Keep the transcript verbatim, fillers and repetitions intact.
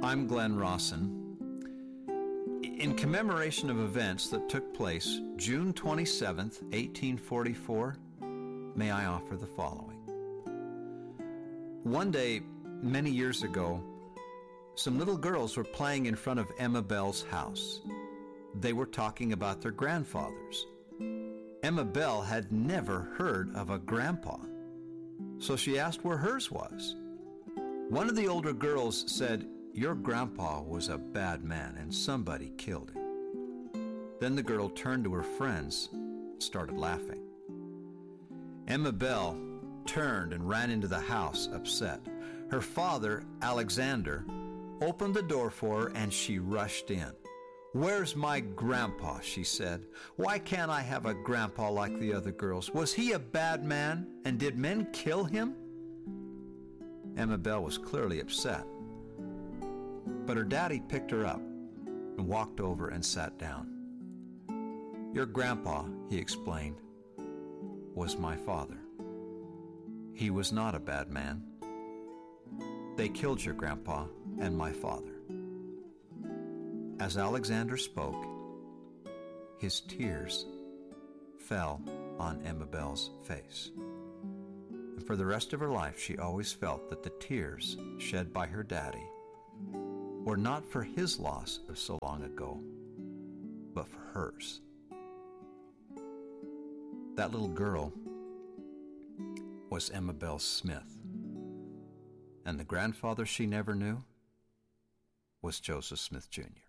I'm Glenn Rawson. In commemoration of events that took place June twenty-seventh, eighteen forty-four, may I offer the following. One day, many years ago, some little girls were playing in front of Emma Bell's house. They were talking about their grandfathers. Emma Bell had never heard of a grandpa, so she asked where hers was. One of the older girls said, "Your grandpa was a bad man and somebody killed him." Then the girl turned to her friends and started laughing. Emma Bell turned and ran into the house, upset. Her father, Alexander, opened the door for her and she rushed in. "Where's my grandpa?" she said. "Why can't I have a grandpa like the other girls? Was he a bad man and did men kill him?" Emma Bell was clearly upset. But her daddy picked her up and walked over and sat down. "Your grandpa," he explained, "was my father. He was not a bad man. They killed your grandpa and my father." As Alexander spoke, his tears fell on Emma Bell's face. And for the rest of her life, she always felt that the tears shed by her daddy were not for his loss of so long ago, but for hers. That little girl was Emma Bell Smith, and the grandfather she never knew was Joseph Smith Junior